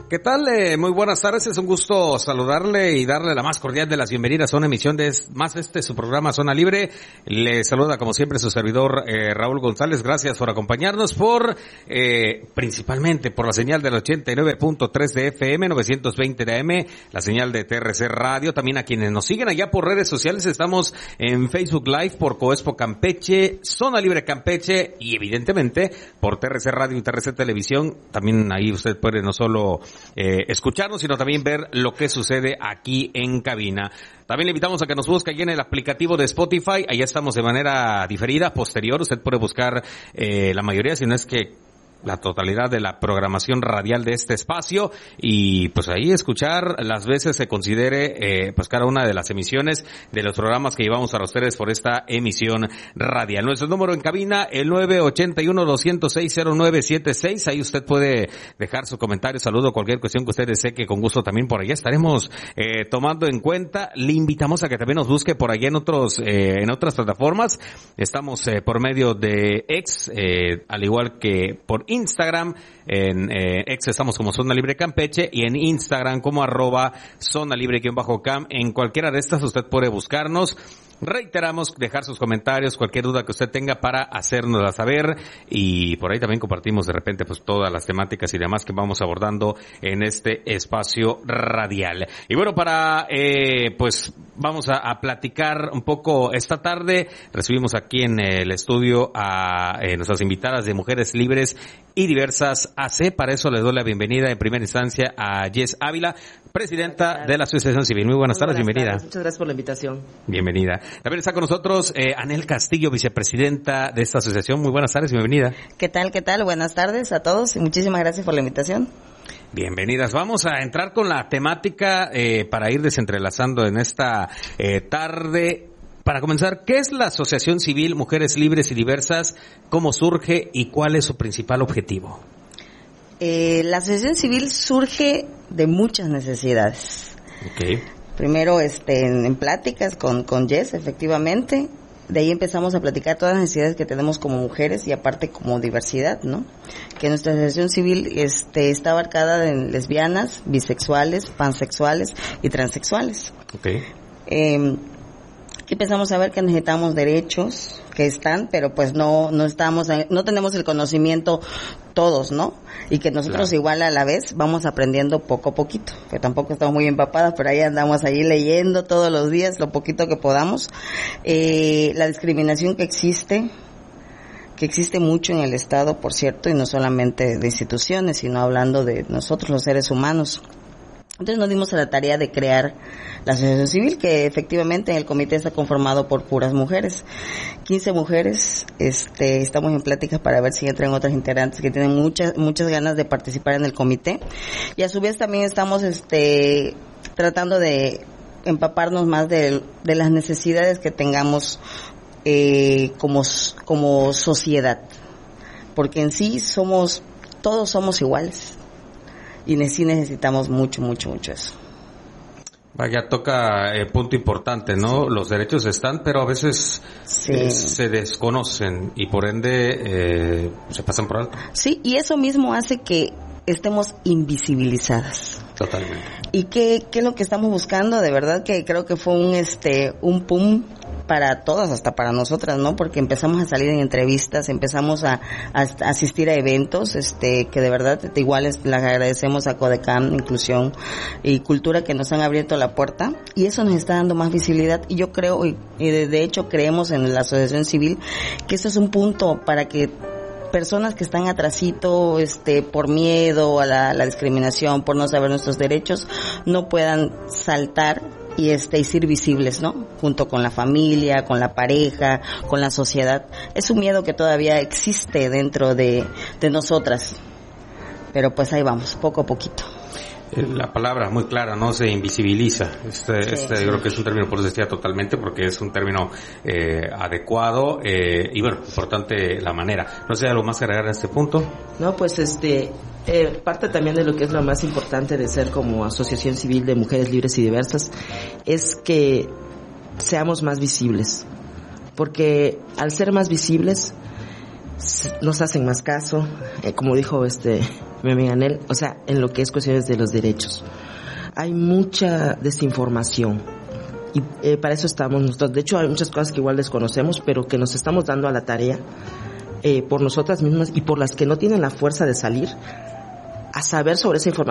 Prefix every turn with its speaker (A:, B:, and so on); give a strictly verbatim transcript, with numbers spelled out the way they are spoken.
A: ¿Qué tal? Eh, muy buenas tardes, es un gusto saludarle y darle la más cordial de las bienvenidas a una emisión de más este su programa Zona Libre. Le saluda como siempre su servidor eh, Raúl González. Gracias por acompañarnos por, eh, principalmente por la señal del ochenta y nueve punto tres de F M, novecientos veinte de A M, la señal de T R C Radio. También a quienes nos siguen allá por redes sociales, estamos en Facebook Live por Coespo Campeche, Zona Libre Campeche y evidentemente por T R C Radio y T R C Televisión. También ahí usted puede no solo Eh, escucharnos, sino también ver lo que sucede aquí en cabina. También le invitamos a que nos busque allí en el aplicativo de Spotify. Allá estamos de manera diferida, posterior. Usted puede buscar eh, la mayoría, si no es que la totalidad de la programación radial de este espacio, y pues ahí escuchar las veces se considere eh, pues cada una de las emisiones de los programas que llevamos a ustedes por esta emisión radial. Nuestro número en cabina, el nueve ocho uno, dos cero seis, cero nueve siete seis. Ahí usted puede dejar su comentario, saludo, cualquier cuestión que usted desee, que con gusto también por allá estaremos eh, tomando en cuenta. Le invitamos a que también nos busque por allá en otros eh, en otras plataformas. Estamos eh, por medio de X, eh, al igual que por Instagram. En eh, X estamos como Zona Libre Campeche y en Instagram como arroba Zona Libre-Cam. En cualquiera de estas usted puede buscarnos. Reiteramos, dejar sus comentarios, cualquier duda que usted tenga para hacérnosla saber, y por ahí también compartimos de repente pues todas las temáticas y demás que vamos abordando en este espacio radial. Y bueno, para eh, pues vamos a, a platicar un poco esta tarde. Recibimos aquí en el estudio a eh, nuestras invitadas de Mujeres Libres y Diversas A C. Para eso les doy la bienvenida en primera instancia a Jess Ávila, presidenta de la Asociación Civil. Muy buenas, Muy buenas tardes, bienvenida.
B: Tardes. Muchas gracias por la invitación.
A: Bienvenida. También está con nosotros eh, Anel Castillo, vicepresidenta de esta asociación. Muy buenas tardes, bienvenida.
C: ¿Qué tal, qué tal? Buenas tardes a todos y muchísimas gracias por la invitación.
A: Bienvenidas. Vamos a entrar con la temática eh, para ir desentrelazando en esta eh, tarde. Para comenzar, ¿qué es la Asociación Civil Mujeres Libres y Diversas? ¿Cómo surge y cuál es su principal objetivo?
C: Eh, la Asociación Civil surge de muchas necesidades.
A: Okay.
C: Primero, este, en, en pláticas con, con Jess, efectivamente. De ahí empezamos a platicar todas las necesidades que tenemos como mujeres y aparte como diversidad, ¿no? Que nuestra Asociación Civil este, está abarcada en lesbianas, bisexuales, pansexuales y transexuales.
A: Okay.
C: Eh, empezamos a ver que necesitamos derechos que están, pero pues no no estamos no tenemos el conocimiento todos, ¿no? Y que nosotros claro. igual a la vez vamos aprendiendo poco a poquito, que tampoco estamos muy empapadas, pero ahí andamos ahí leyendo todos los días lo poquito que podamos. Eh, la discriminación que existe, que existe mucho en el Estado, por cierto, y no solamente de instituciones, sino hablando de nosotros los seres humanos. Entonces nos dimos a la tarea de crear la Asociación Civil, que efectivamente en el comité está conformado por puras mujeres, quince mujeres. Este, estamos en pláticas para ver si entran otras integrantes que tienen muchas muchas ganas de participar en el comité, y a su vez también estamos este tratando de empaparnos más de, de las necesidades que tengamos eh, como como sociedad, porque en sí somos todos somos iguales. Y sí necesitamos mucho, mucho, mucho eso.
A: Vaya, toca eh, punto importante, ¿no? Sí. Los derechos están, pero a veces sí. eh, se desconocen y por ende eh, se pasan por alto.
C: Sí, y eso mismo hace que estemos invisibilizadas.
A: Totalmente.
C: ¿Y qué, qué es lo que estamos buscando? De verdad que creo que fue un este un pum para todas, hasta para nosotras, ¿no? Porque empezamos a salir en entrevistas, empezamos a, a, a asistir a eventos, este, que de verdad, igual les agradecemos a Codecam, Inclusión y Cultura, que nos han abierto la puerta, y eso nos está dando más visibilidad, y yo creo, y, y de, de hecho creemos en la Asociación Civil, que eso es un punto para que personas que están atrasito, este, por miedo a la, la discriminación, por no saber nuestros derechos, no puedan saltar y este y ser visibles, ¿no? Junto con la familia, con la pareja, con la sociedad. Es un miedo que todavía existe dentro de, de nosotras, pero pues ahí vamos, poco a poquito.
A: La palabra muy clara, ¿no? Se invisibiliza. Este, sí, este sí. Yo creo que es un término, por eso decía totalmente, porque es un término eh, adecuado eh, y bueno, importante la manera. No sé, ¿algo más que agregar a este punto?
B: No, pues este, eh, parte también de lo que es lo más importante de ser como Asociación Civil de Mujeres Libres y Diversas es que seamos más visibles, porque al ser más visibles nos hacen más caso, eh, como dijo este mi amiga Anel, o sea, en lo que es cuestiones de los derechos. Hay mucha desinformación y eh, para eso estamos nosotros. De hecho, hay muchas cosas que igual desconocemos, pero que nos estamos dando a la tarea eh, por nosotras mismas y por las que no tienen la fuerza de salir a saber sobre esa información.